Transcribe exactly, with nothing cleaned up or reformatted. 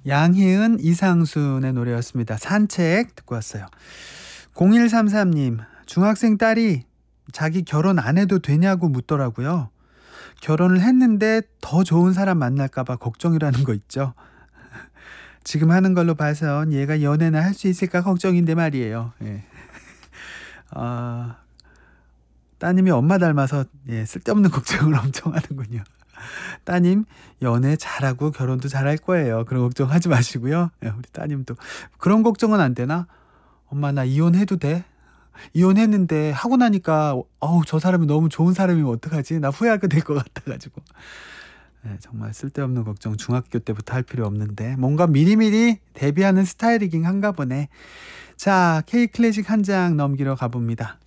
양희은, 이상순의 노래였습니다. 산책 듣고 왔어요. 공일삼삼님, 중학생 딸이 자기 결혼 안 해도 되냐고 묻더라고요. 결혼을 했는데 더 좋은 사람 만날까봐 걱정이라는 거 있죠. 지금 하는 걸로 봐선 얘가 연애나 할 수 있을까 걱정인데 말이에요. 예. 아, 따님이 엄마 닮아서 예, 쓸데없는 걱정을 엄청 하는군요. 따님 연애 잘하고 결혼도 잘할 거예요. 그런 걱정하지 마시고요. 예, 우리 따님도 그런 걱정은 안 되나? 엄마 나 이혼해도 돼? 이혼했는데 하고 나니까 어우 저 사람이 너무 좋은 사람이면 어떡하지? 나 후회하게 될 것 같아가지고. 네, 정말 쓸데없는 걱정 중학교 때부터 할 필요 없는데 뭔가 미리미리 대비하는 스타일이긴 한가 보네. 자, K클래식 한 장 넘기러 가봅니다.